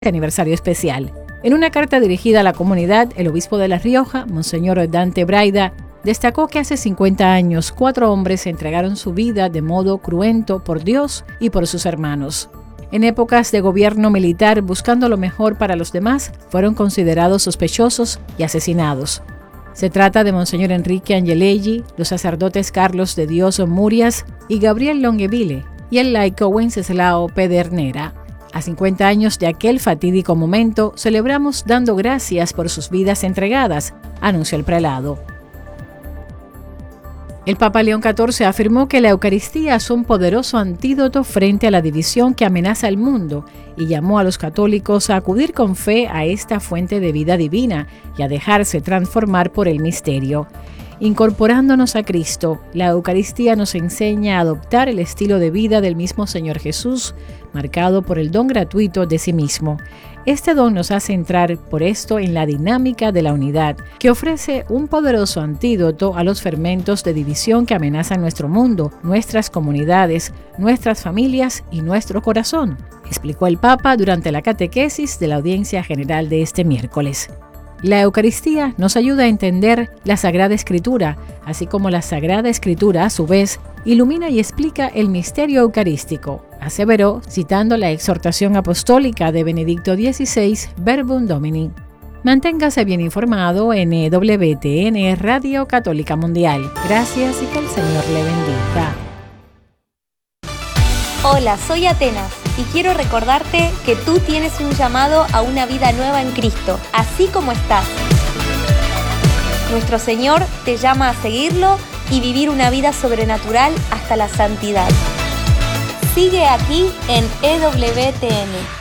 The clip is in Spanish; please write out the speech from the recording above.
aniversario especial. En una carta dirigida a la comunidad, el obispo de La Rioja, Monseñor Dante Braida, destacó que hace 50 años 4 hombres entregaron su vida de modo cruento por Dios y por sus hermanos. En épocas de gobierno militar, buscando lo mejor para los demás, fueron considerados sospechosos y asesinados. Se trata de Monseñor Enrique Angelelli, los sacerdotes Carlos de Dios Murias y Gabriel Longueville, y el laico Wenceslao Pedernera. A 50 años de aquel fatídico momento, celebramos dando gracias por sus vidas entregadas, anunció el prelado. El Papa León XIV afirmó que la Eucaristía es un poderoso antídoto frente a la división que amenaza el mundo y llamó a los católicos a acudir con fe a esta fuente de vida divina y a dejarse transformar por el misterio. Incorporándonos a Cristo, la Eucaristía nos enseña a adoptar el estilo de vida del mismo Señor Jesús, marcado por el don gratuito de sí mismo. Este don nos hace entrar, por esto, en la dinámica de la unidad, que ofrece un poderoso antídoto a los fermentos de división que amenazan nuestro mundo, nuestras comunidades, nuestras familias y nuestro corazón, explicó el Papa durante la catequesis de la audiencia general de este miércoles. La Eucaristía nos ayuda a entender la Sagrada Escritura, así como la Sagrada Escritura, a su vez, ilumina y explica el misterio eucarístico, aseveró, citando la exhortación apostólica de Benedicto XVI, Verbum Domini. Manténgase bien informado en EWTN Radio Católica Mundial. Gracias y que el Señor le bendiga. Hola, soy Atenas y quiero recordarte que tú tienes un llamado a una vida nueva en Cristo, así como estás. Nuestro Señor te llama a seguirlo y vivir una vida sobrenatural hasta la santidad. Sigue aquí en EWTN.